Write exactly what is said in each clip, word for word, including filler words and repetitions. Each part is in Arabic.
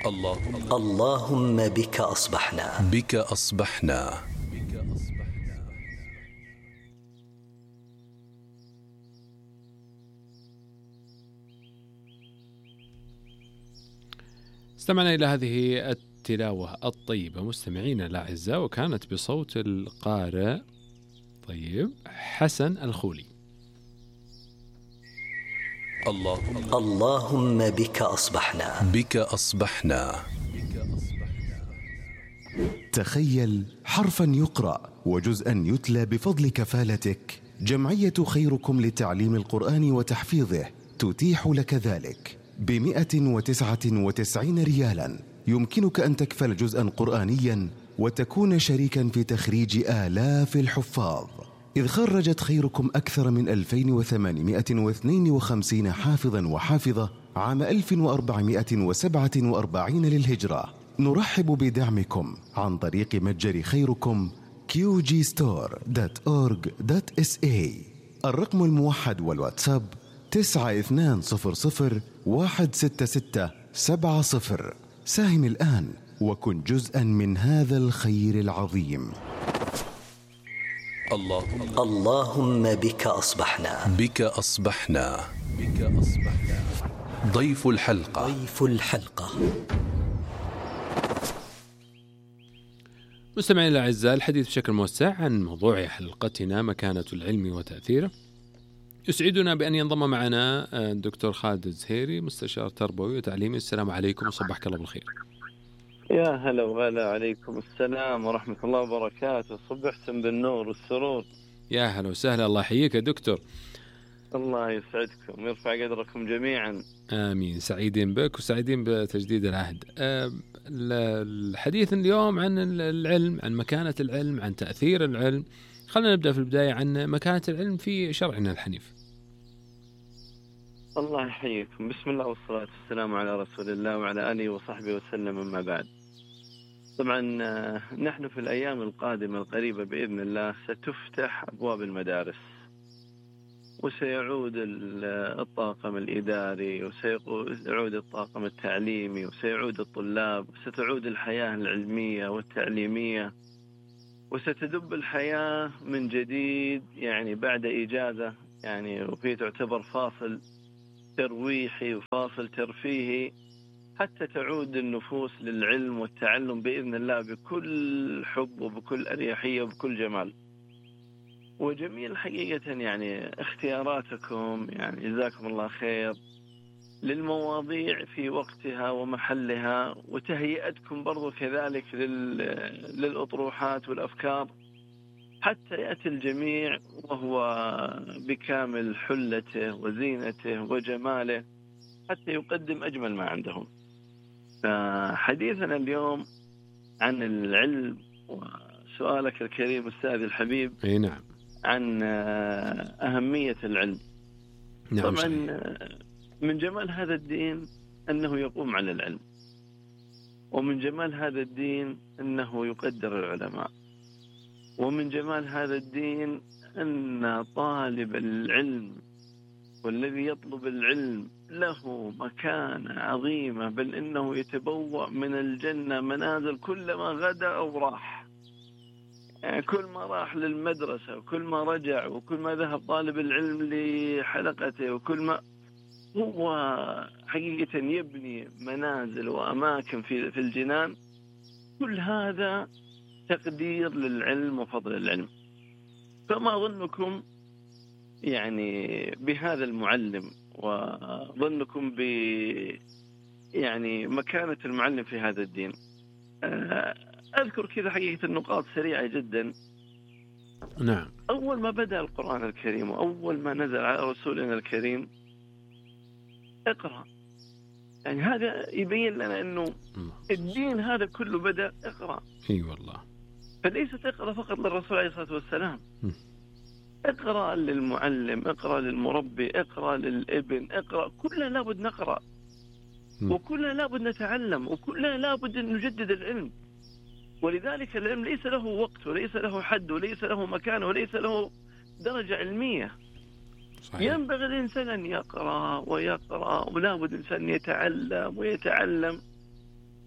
الله اللهم بك أصبحنا بك أصبحنا. استمعنا إلى هذه التلاوة الطيبة مستمعين الأعزاء، وكانت بصوت القارئ طيب حسن الخولي. الله اللهم بك أصبحنا بك أصبحنا. تخيل حرفا يقرأ وجزءا يتلى بفضل كفالتك. جمعية خيركم لتعليم القرآن وتحفيظه تتيح لك ذلك بمئة وتسعة وتسعين ريالا. يمكنك أن تكفل جزءا قرآنيا وتكون شريكا في تخريج آلاف الحفاظ، إذ خرجت خيركم أكثر من ألفين وثمانمئة واثنين وخمسين حافظا وحافظة عام ألف وأربعمئة وسبعة وأربعين للهجرة. نرحب بدعمكم عن طريق متجر خيركم كيو جي ستور دوت أورج دوت إس إيه. الرقم الموحد والواتساب تسعة اثنان صفر صفر واحد ستة ستة سبعة صفر. ساهم الآن وكن جزءا من هذا الخير العظيم. الله اللهم بك أصبحنا بك أصبحنا بك أصبحنا. ضيف الحلقة ضيف الحلقة. مستمعين الأعزاء، الحديث بشكل موسع عن موضوع حلقتنا مكانة العلم وتأثيره. يسعدنا بأن ينضم معنا الدكتور خالد الزهيري، مستشار تربوي وتعليمي. السلام عليكم وصبحك الله بالخير. يا هلا وغلا، عليكم السلام ورحمة الله وبركاته. صبحتم بالنور والسرور. يا هلا وسهلا، الله يحييك يا دكتور. الله يسعدكم ويرفع قدركم جميعا. آمين. سعيدين بك وسعيدين بتجديد العهد. الحديث اليوم عن العلم، عن مكانة العلم، عن تأثير العلم. خلينا نبدأ في البداية عن مكانة العلم في شرعنا الحنيف. الله يحييكم. بسم الله والصلاة والسلام على رسول الله وعلى آله وصحبه وسلم. أما بعد، طبعا نحن في الأيام القادمة القريبة بإذن الله ستفتح أبواب المدارس، وسيعود الطاقم الإداري، وسيعود الطاقم التعليمي، وسيعود الطلاب، وستعود الحياة العلمية والتعليمية، وستدب الحياة من جديد يعني بعد إجازة، يعني وفي تعتبر فاصل ترويحي وفاصل ترفيهي، حتى تعود النفوس للعلم والتعلم بإذن الله بكل حب وبكل أريحية وبكل جمال. وجميل حقيقة يعني اختياراتكم، يعني جزاكم الله خير، للمواضيع في وقتها ومحلها، وتهيئتكم برضو كذلك للأطروحات والأفكار، حتى يأتي الجميع وهو بكامل حلته وزينته وجماله، حتى يقدم أجمل ما عندهم. فحديثنا اليوم عن العلم، وسؤالك الكريم أستاذ الحبيب أي نعم عن أهمية العلم. نعم طبعا صحيح. من جمال هذا الدين أنه يقوم على العلم، ومن جمال هذا الدين أنه يقدر العلماء، ومن جمال هذا الدين أن طالب العلم والذي يطلب العلم له مكانة عظيمة، بل إنه يتبوأ من الجنة منازل كلما غدا أو راح. يعني كل ما راح للمدرسة، وكل ما رجع، وكل ما ذهب طالب العلم لحلقته، وكل ما هو حقيقة يبني منازل وأماكن في في الجنان. كل هذا تقدير للعلم وفضل العلم. فما ظنكم يعني بهذا المعلم، وظنكم ب يعني مكانة المعلم في هذا الدين؟ أذكر كذا حقيقة النقاط سريعة جدا. نعم. أول ما بدأ القرآن الكريم، وأول ما نزل على رسولنا الكريم، اقرأ. يعني هذا يبين لنا أنه الدين هذا كله بدأ اقرأ. اي والله. فليست اقرأ فقط للرسول عليه الصلاة والسلام، اقرأ للمعلم، اقرأ للمربي، اقرأ للابن، اقرأ. كلنا لابد نقرأ، وكلنا لابد نتعلم، وكلنا لابد أن نجدد العلم. ولذلك العلم ليس له وقت، وليس له حد، وليس له مكان، وليس له درجة علمية. صحيح. ينبغي الإنسان أن يقرأ ويقرأ، ولا بد الإنسان يتعلم ويتعلم.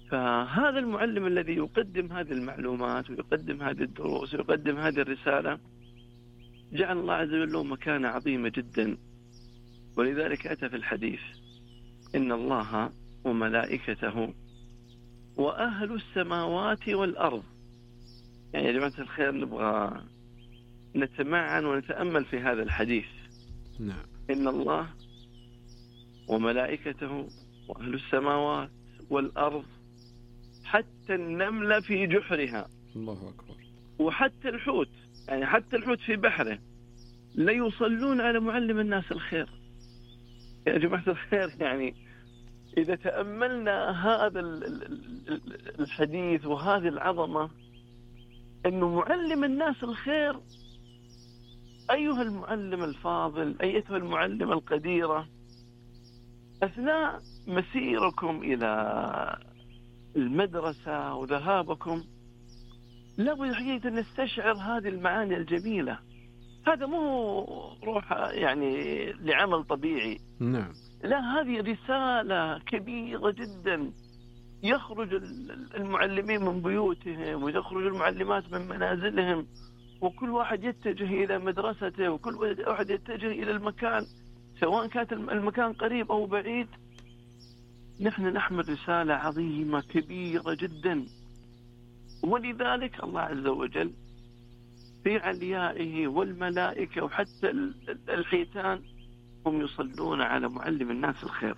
فهذا المعلم الذي يقدم هذه المعلومات ويقدم هذه الدروس ويقدم هذه الرسالة جعل الله عز وجل له مكانة عظيمة جدا. ولذلك أتى في الحديث إن الله وملائكته وأهل السماوات والأرض. يعني يا جماعة الخير نبغى نتمعن ونتأمل في هذا الحديث. نعم. إن الله وملائكته وأهل السماوات والأرض حتى النملة في جحرها. الله أكبر. وحتى الحوت، يعني حتى الحوت في بحره لا يصلون على معلم الناس الخير. يا جماعة الخير، يعني إذا تأملنا هذا الحديث وهذه العظمة، أنه معلم الناس الخير، أيها المعلم الفاضل، أيتها المعلمة القديرة، أثناء مسيركم إلى المدرسة وذهابكم لابد حقيقة أن نستشعر هذه المعاني الجميلة. هذا مو روح يعني لعمل طبيعي. نعم. لا، هذه رسالة كبيرة جدا. يخرج المعلمين من بيوتهم ويخرج المعلمات من منازلهم، وكل واحد يتجه إلى مدرسته، وكل واحد يتجه إلى المكان، سواء كانت المكان قريب أو بعيد. نحن نحمل رسالة عظيمة كبيرة جدا. ولذلك الله عز وجل في عليائه والملائكة وحتى الحيتان هم يصلون على معلم الناس الخير.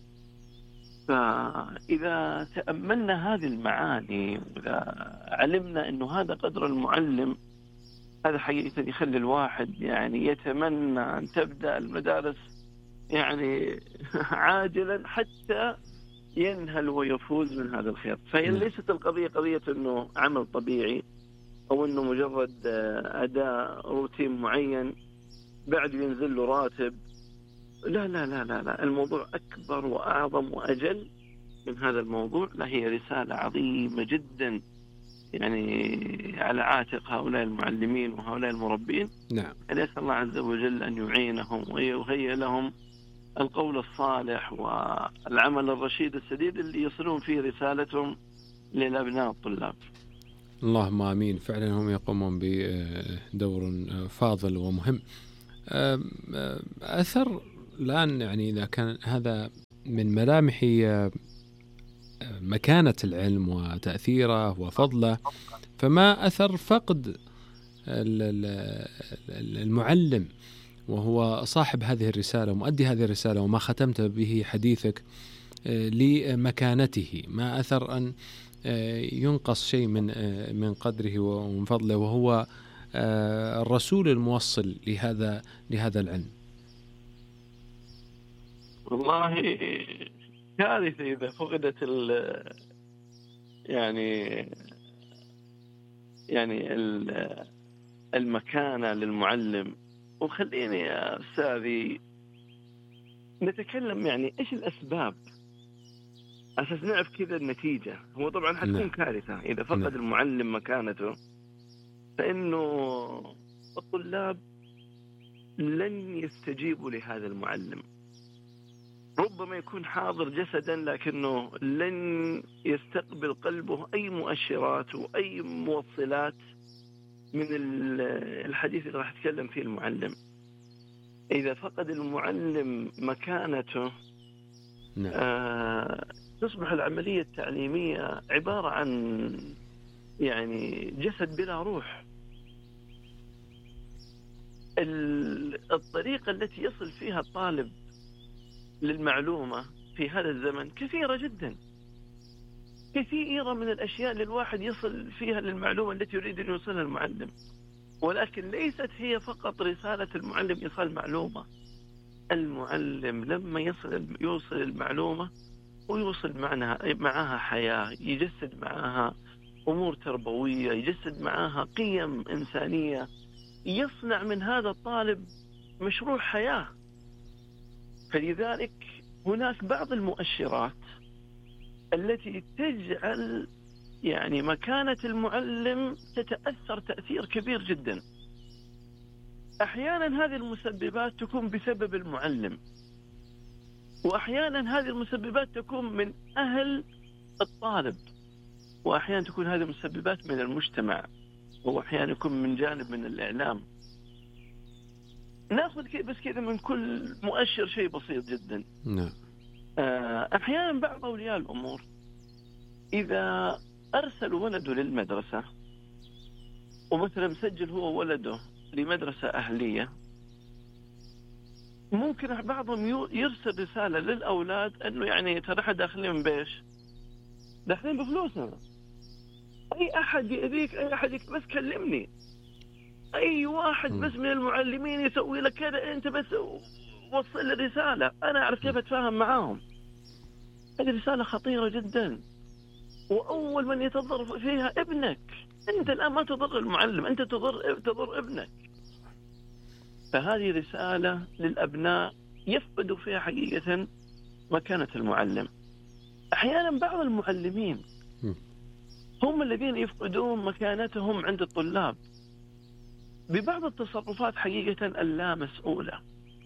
فإذا تأملنا هذه المعاني وإذا علمنا أنه هذا قدر المعلم، هذا حقيقة يخلي الواحد يعني يتمنى أن تبدأ المدارس يعني عاجلا حتى ينهل ويفوز من هذا الخير. فهي ليست القضية قضية أنه عمل طبيعي أو أنه مجرد أداء روتين معين بعد ينزل له راتب. لا لا لا لا لا، الموضوع أكبر وأعظم وأجل من هذا الموضوع. لا، هي رسالة عظيمة جدا يعني على عاتق هؤلاء المعلمين وهؤلاء المربين. نعم. أسأل الله عز وجل أن يعينهم ويهيئ لهم القول الصالح والعمل الرشيد السديد اللي يصلون فيه رسالتهم للأبناء الطلاب. اللهم آمين. فعلا هم يقومون بدور فاضل ومهم. أثر الآن، يعني إذا كان هذا من ملامح مكانة العلم وتأثيره وفضله، فما أثر فقد المعلم وهو صاحب هذه الرسالة ومؤدي هذه الرسالة وما ختمت به حديثك لمكانته؟ ما أثر أن ينقص شيء من من قدره ومن فضله وهو الرسول الموصل لهذا لهذا العلم؟ والله كارثة إذا فقدت ال يعني يعني المكانة للمعلم. وخليني يا أستاذي نتكلم يعني إيش الأسباب أساس نعرف كذا النتيجة. هو طبعا حتكون نعم. كارثة إذا فقد نعم. المعلم مكانته، فإنه الطلاب لن يستجيبوا لهذا المعلم. ربما يكون حاضر جسدا لكنه لن يستقبل قلبه أي مؤشرات وأي موصلات من الحديث اللي راح أتكلم فيه المعلم. إذا فقد المعلم مكانته نعم. آه تصبح العملية التعليمية عبارة عن يعني جسد بلا روح. الطريقة التي يصل فيها الطالب للمعلومة في هذا الزمن كثيرة جدا، كثيرة من الأشياء اللي الواحد يصل فيها للمعلومة التي يريد أن يوصلها المعلم، ولكن ليست هي فقط رسالة المعلم إيصال معلومة. المعلم لما يصل يوصل المعلومة ويوصل معها معها حياة، يجسد معها أمور تربوية، يجسد معها قيم إنسانية، يصنع من هذا الطالب مشروع حياة. فلذلك هناك بعض المؤشرات التي تجعل يعني مكانة المعلم تتأثر تأثير كبير جدا. أحيانا هذه المسببات تكون بسبب المعلم، وأحيانا هذه المسببات تكون من أهل الطالب، وأحيانا تكون هذه مسببات من المجتمع، وأحيانا يكون من جانب من الإعلام. ناخذ بس كذا من كل مؤشر شيء بسيط جدا. نعم. أحيانا بعض أولياء الأمور إذا أرسلوا ولده للمدرسة، ومثلا مسجل هو ولده لمدرسة أهلية، ممكن بعضهم يرسل رسالة للأولاد أنه يعني ترى احنا داخلين بيش، داخلين بفلوسنا، أي أحد يأذيك، أي أحد بس كلمني، أي واحد بس من المعلمين يسوي لك كذا، أنت بس وصل الرسالة، أنا أعرف كيف أتفاهم معاهم. هذه رسالة خطيرة جدا، وأول من يتضرر فيها ابنك. أنت الآن ما تضر المعلم، أنت تضر تضر ابنك. فهذه رسالة للأبناء يفقدوا فيها حقيقة مكانة المعلم. أحيانا بعض المعلمين هم الذين يفقدون مكانتهم عند الطلاب ببعض التصرفات حقيقة اللا مسؤولة.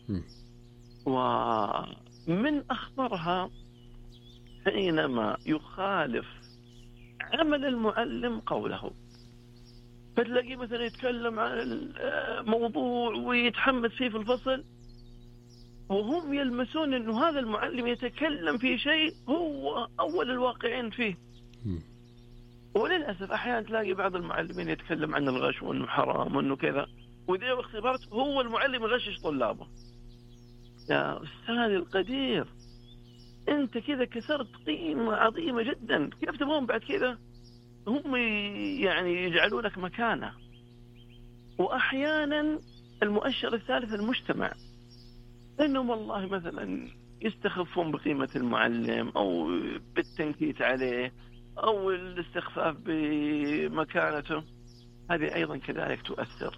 ومن أخطرها حينما يخالف عمل المعلم قوله، فتلاقيه مثلا يتكلم عن الموضوع ويتحمس فيه في الفصل، وهم يلمسون أنه هذا المعلم يتكلم في شيء هو أول الواقعين فيه. وللأسف أحيانا تلاقي بعض المعلمين يتكلم عن الغش وأنه حرام وأنه كذا، وإذا اختبرت هو المعلم يغشش طلابه. يا أستاذ القدير، أنت كذا كسرت قيمة عظيمة جدا، كيف تبغون بعد كذا هم يعني يجعلونك مكانه؟ وأحيانا المؤشر الثالث المجتمع، إنهم والله مثلا يستخفون بقيمة المعلم أو بالتنكيت عليه أو الاستخفاف بمكانته. هذه أيضا كذلك تؤثر.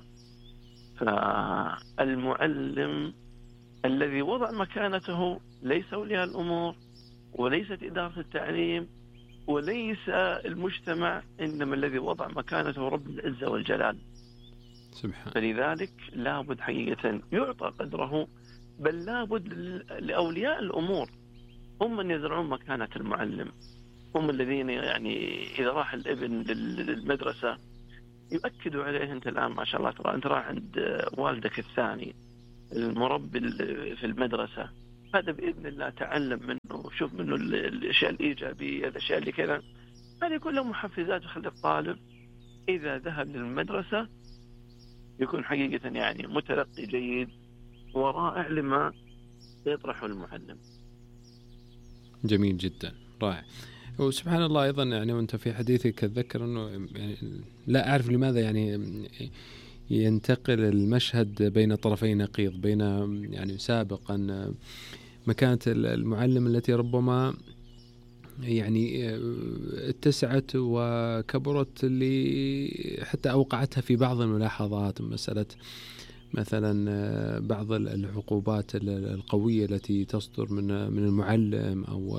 فالمعلم الذي وضع مكانته ليس أولياء الأمور، وليست إدارة التعليم، وليس المجتمع، إنما الذي وضع مكانته رب العزة والجلال سبحان. فلذلك لابد حقيقة يعطى قدره، بل لابد لأولياء الأمور هم من يزرعون مكانة المعلم، هم الذين يعني إذا راح الابن للمدرسة يؤكدوا عليه، أنت الآن ما شاء الله ترى أنت راح عند والدك الثاني المربي في المدرسة، هذا بإذن الله تعلم منه، شوف منه الأشياء الإيجابية، الأشياء اللي كذا. هذه كلها محفزات تخلي الطالب إذا ذهب للمدرسة يكون حقيقة يعني متلقي جيد ورائع لما يطرحه المعلم. جميل جدا، رائع. وسبحان الله أيضا يعني وأنت في حديثك أتذكر أنه يعني لا أعرف لماذا يعني ينتقل المشهد بين طرفي نقيض، بين يعني سابقا مكانة المعلم التي ربما يعني اتسعت وكبرت اللي حتى أوقعتها في بعض الملاحظات، مسألة مثلا بعض العقوبات القوية التي تصدر من من المعلم أو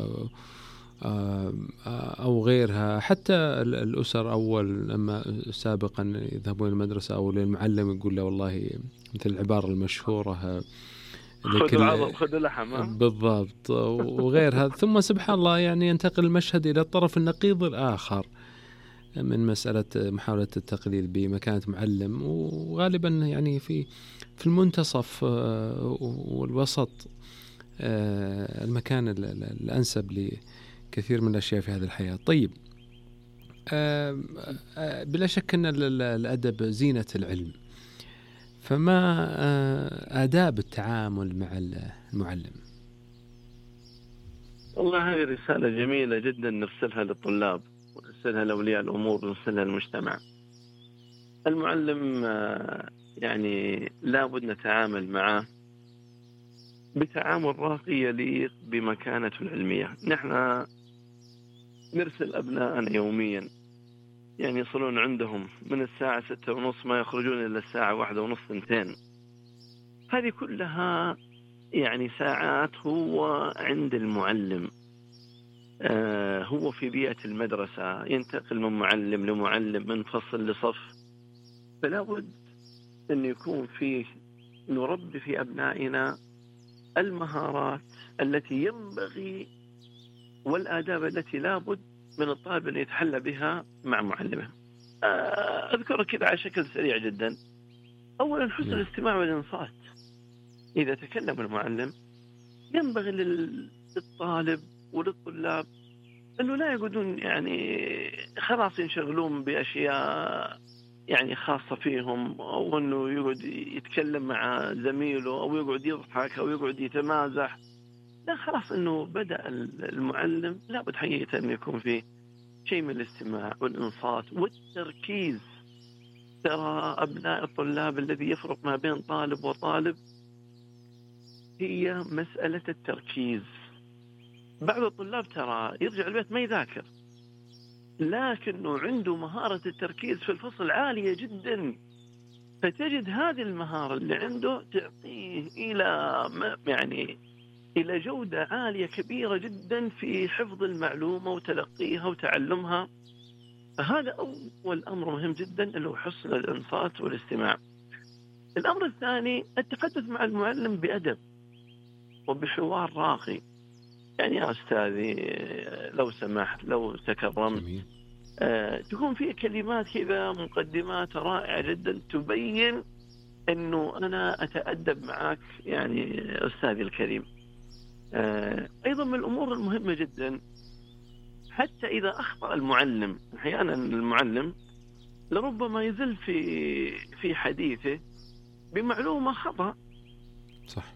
أو غيرها. حتى الأسر أول لما سابقا يذهبون المدرسة أو للمعلم يقول له والله مثل العبارة المشهورة خذوا عظم خذوا لحم بالضبط وغيرها. ثم سبحان الله يعني ينتقل المشهد إلى الطرف النقيض الآخر من مسألة محاولة التقليل بمكانة معلم، وغالبا يعني في في المنتصف والوسط المكان الأنسب لكثير من الأشياء في هذه الحياة. طيب، بلا شك أن الأدب زينة العلم، فما آداب التعامل مع المعلم؟ والله هذه رسالة جميلة جدا نرسلها للطلاب ونرسلها لأولياء الأمور ونرسلها للمجتمع. المعلم يعني لابد نتعامل معه بتعامل راقي يليق بمكانته العلمية. نحن نرسل أبناءنا يوميا يعني يصلون عندهم من الساعة ستة ونص ما يخرجون إلا الساعة واحدة ونص اثنتين. هذه كلها يعني ساعات هو عند المعلم، آه هو في بيئة المدرسة، ينتقل من معلم لمعلم، من فصل لصف. فلا بد أن يكون فيه نربي في أبنائنا المهارات التي ينبغي والآداب التي لا بد من الطالب أن يتحلى بها مع معلمه. أذكر كذا على شكل سريع جدا. أولا حسن نعم. الاستماع والإنصات. إذا تكلم المعلم ينبغي للطالب وللطلاب أنه لا يقعدون يعني خلاص ينشغلون بأشياء يعني خاصة فيهم، أو أنه يقعد يتكلم مع زميله أو يقعد يضحك أو يقعد يتمازح. لا، خلاص أنه بدأ المعلم لابد حقيقة أن يكون فيه شيء من الاستماع والإنصات والتركيز. ترى أبناء الطلاب الذي يفرق ما بين طالب وطالب هي مسألة التركيز. بعض الطلاب ترى يرجع البيت ما يذاكر، لكنه عنده مهارة التركيز في الفصل عالية جدا، فتجد هذه المهارة اللي عنده تعطيه إلى يعني إلى جودة عالية كبيرة جدا في حفظ المعلومة وتلقيها وتعلمها. فهذا أول أمر مهم جدا اللي هو حسن الإنصات والاستماع. الأمر الثاني التحدث مع المعلم بأدب وبحوار راقي. يعني يا أستاذي لو سمحت، لو تكرمت، آه، تكون فيه كلمات كذا مقدمات رائعة جدا تبين أنه أنا أتأدب معك يعني أستاذي الكريم. آه، أيضا من الأمور المهمة جدا حتى إذا أخطأ المعلم، أحيانا المعلم لربما يزل في في حديثه بمعلومة خطأ. صح.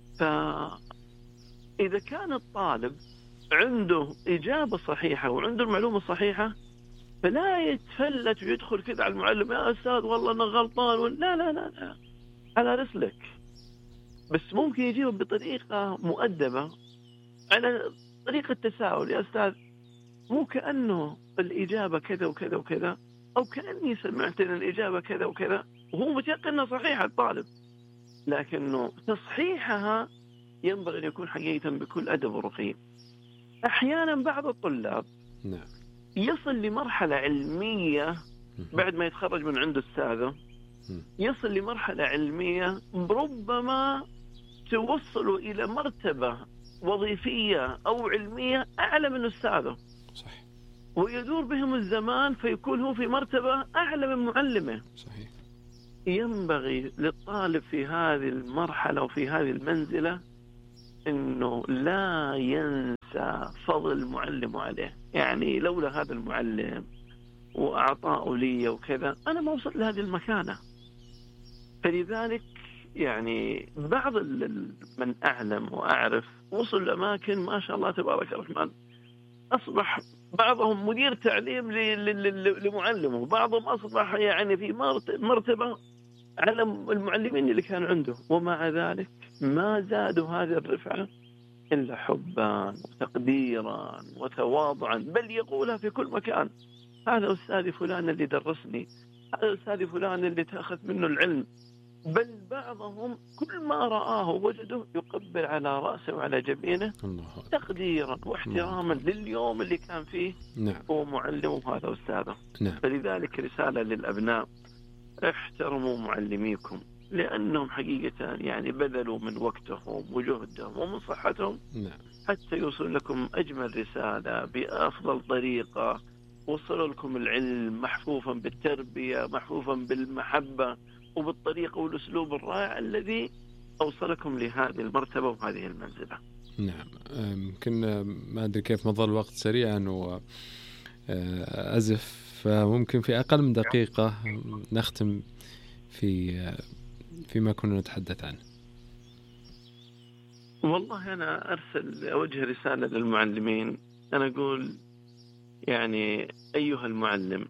فإذا كان الطالب عنده إجابة صحيحة وعنده المعلومة الصحيحة فلا يتفلت ويدخل كذا على المعلم يا أستاذ والله أنا غلطان. لا لا لا لا، على رسلك. بس ممكن يجيبه بطريقة مؤدبة على طريقة تساؤل. يا أستاذ مو كأنه الإجابة كذا وكذا وكذا، أو كأني سمعت أن الإجابة كذا وكذا، وهو متيقن أنها صحيحة الطالب، لكنه تصحيحها ينبغي أن يكون حقيقة بكل أدب ورقي. أحيانا بعض الطلاب نعم. يصل لمرحلة علمية بعد ما يتخرج من عند أستاذه، يصل لمرحلة علمية ربما توصل إلى مرتبة وظيفية أو علمية أعلى من أستاذه. صح. ويدور بهم الزمان فيكون هو في مرتبة أعلى من معلمه. صحيح. ينبغي للطالب في هذه المرحلة وفي هذه المنزلة أنه لا ينسى فضل المعلم عليه. يعني لولا هذا المعلم وأعطاء لي وكذا أنا ما وصلت لهذه المكانة. فلذلك يعني بعض من أعلم وأعرف وصل لأماكن ما شاء الله تبارك الرحمن، أصبح بعضهم مدير تعليم لمعلمه، بعضهم أصبح يعني في مرتبة على المعلمين اللي كانوا عنده، ومع ذلك ما زادوا هذه الرفعة إلا حبا وتقديرا وتواضعا، بل يقولها في كل مكان: هذا أستاذي فلان اللي درسني، هذا أستاذي فلان اللي تأخذ منه العلم. بل بعضهم كل ما رآه وجده يقبل على رأسه وعلى جبينه تقديرا واحتراما لليوم اللي كان فيه. نعم. هو معلم وهذا أستاذه. نعم. فلذلك رسالة للأبناء: احترموا معلميكم، لأنهم حقيقة يعني بذلوا من وقتهم وجهدهم ومن صحتهم. نعم. حتى يوصل لكم أجمل رسالة بأفضل طريقة، وصل لكم العلم محفوفا بالتربية، محفوفا بالمحبة وبالطريقة والأسلوب الرائع الذي أوصلكم لهذه المرتبة وهذه المنزلة. نعم. يمكن ما أدري كيف مضى الوقت سريعا وأزف، فممكن في أقل من دقيقة نختم في فيما كنا نتحدث عنه. والله أنا أرسل أوجه رسالة للمعلمين. أنا أقول يعني أيها المعلم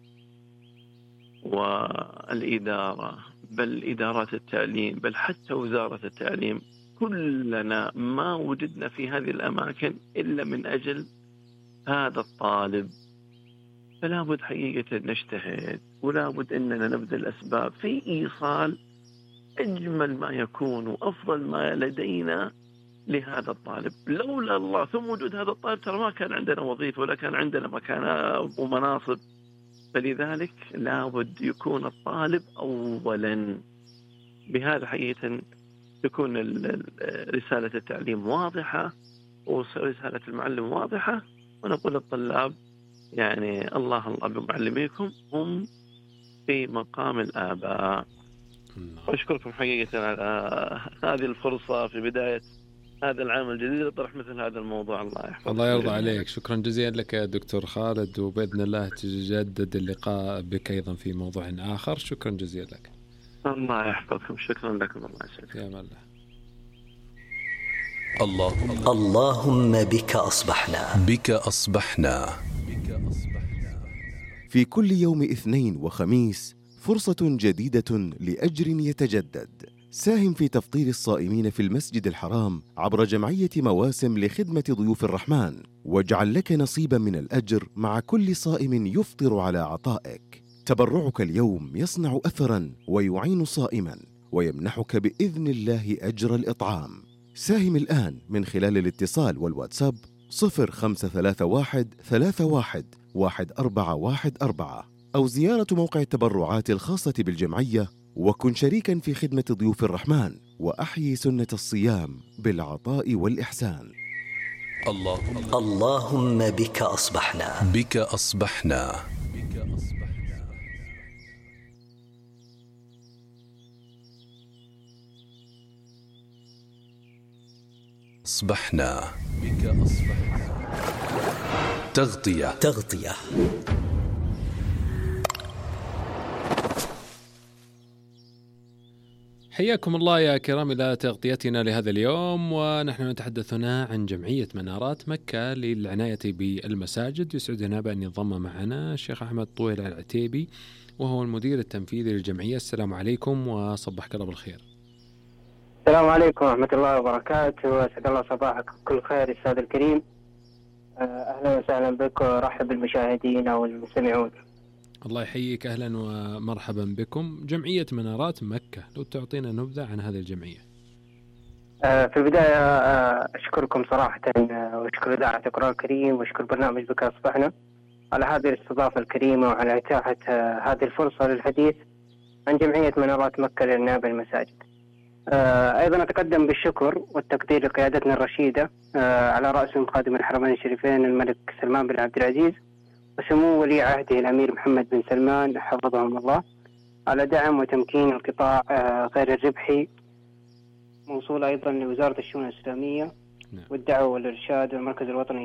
والإدارة، بل إدارات التعليم، بل حتى وزارة التعليم، كلنا ما وجدنا في هذه الأماكن إلا من أجل هذا الطالب. فلا بد حقيقة نجتهد، ولا بد أننا نبذل الأسباب في إيصال أجمل ما يكون وأفضل ما لدينا لهذا الطالب. لولا الله ثم وجود هذا الطالب ترى ما كان عندنا وظيفة ولا كان عندنا مكانات ومناصب. فلذلك لا بد يكون الطالب أولا. بهذا حقيقة تكون رسالة التعليم واضحة ورسالة المعلم واضحة. ونقول للطلاب: يعني الله الله بمعلميكم هم في مقام الآباء. وأشكركم حقيقة على هذه الفرصة في بداية هذا العام الجديد لطرح مثل هذا الموضوع. الله يحفظك. الله يرضى عليك. شكرا جزيلا لك يا دكتور خالد، وبإذن الله تجدد اللقاء بك أيضا في موضوع آخر. شكرا جزيلا لك. الله يحفظكم. شكرا لكم. الله يسعدك. يا الله. اللهم اللهم بك أصبحنا. بك أصبحنا. في كل يوم اثنين وخميس فرصة جديدة لأجر يتجدد. ساهم في تفطير الصائمين في المسجد الحرام عبر جمعية مواسم لخدمة ضيوف الرحمن، واجعل لك نصيبا من الأجر مع كل صائم يفطر على عطائك. تبرعك اليوم يصنع أثرا ويعين صائما ويمنحك بإذن الله أجر الإطعام. ساهم الآن من خلال الاتصال والواتساب صفر خمسة ثلاثة واحد ثلاثة واحد واحد أربعة واحد أربعة أو زيارة موقع التبرعات الخاصة بالجمعية، وكن شريكا في خدمة ضيوف الرحمن وأحيي سنة الصيام بالعطاء والإحسان. اللهم اللهم بك أصبحنا. بك أصبحنا. أصبحنا. بك أصبحنا. تغطية. تغطية. حياكم الله يا كرام إلى تغطيتنا لهذا اليوم، ونحن نتحدث هنا عن جمعية منارات مكة للعناية بالمساجد. يسعدنا بأن ينضم معنا الشيخ أحمد طويل العتيبي، وهو المدير التنفيذي للجمعية. السلام عليكم وصبحك الله بالخير. السلام عليكم ورحمة الله وبركاته، وأسعد الله صباحك بكل خير أستاذ الكريم. أهلا وسهلا بك ورحب بالمشاهدين والمستمعون. الله يحييك. أهلا ومرحبا بكم. جمعية منارات مكة، لو تعطينا نبذة عن هذه الجمعية. في البداية أشكركم صراحة، وأشكر إذاعة القرآن الكريم، وأشكر برنامج بك أصبحنا على هذه الاستضافة الكريمة وعلى إتاحة هذه الفرصة للحديث عن جمعية منارات مكة للعناية بالمساجد. أيضا أتقدم بالشكر والتقدير لقيادتنا الرشيدة على رأسهم خادم الحرمين الشريفين الملك سلمان بن عبد العزيز وسمو ولي عهده الأمير محمد بن سلمان حفظهم الله على دعم وتمكين القطاع غير الربحي، موصول أيضا لوزارة الشؤون الإسلامية والدعوة والإرشاد والمركز الوطني